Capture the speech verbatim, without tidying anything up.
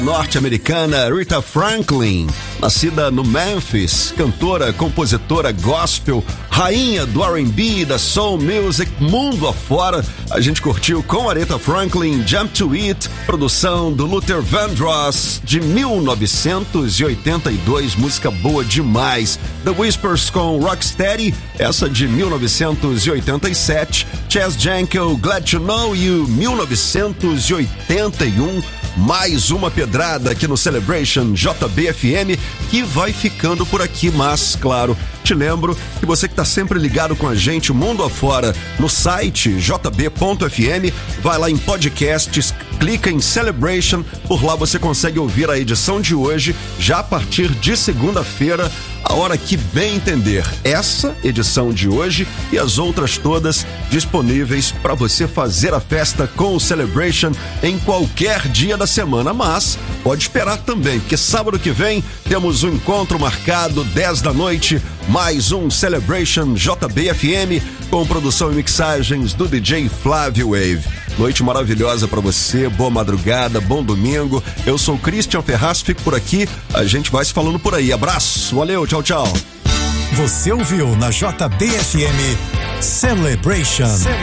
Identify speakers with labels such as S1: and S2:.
S1: norte-americana Rita Franklin, nascida no Memphis, cantora, compositora gospel, rainha do R and B, da soul music, mundo afora. A gente curtiu com Aretha Franklin, Jump to It, produção do Luther Vandross, de mil novecentos e oitenta e dois, música boa demais. The Whispers com Rocksteady, essa de mil novecentos e oitenta e sete. Chas Jankel, Glad to Know You, mil novecentos e oitenta e um. Mais uma pedrada aqui no Celebration J B F M, que vai ficando por aqui, mas, claro, te lembro que você que está sempre ligado com a gente, mundo afora, no site j b ponto f m, vai lá em podcasts, clica em Celebration, por lá você consegue ouvir a edição de hoje, já a partir de segunda-feira, a hora que bem entender. Essa edição de hoje e as outras todas disponíveis para você fazer a festa com o Celebration em qualquer dia da semana, mas pode esperar também, porque sábado que vem temos um encontro marcado, dez da noite, mais um Celebration J B F M com produção e mixagens do D J Flávio Wave. Noite maravilhosa pra você, boa madrugada, bom domingo. Eu sou o Christian Ferraz, fico por aqui, a gente vai se falando por aí. Abraço, valeu, tchau, tchau.
S2: Você ouviu na J B F M Celebration.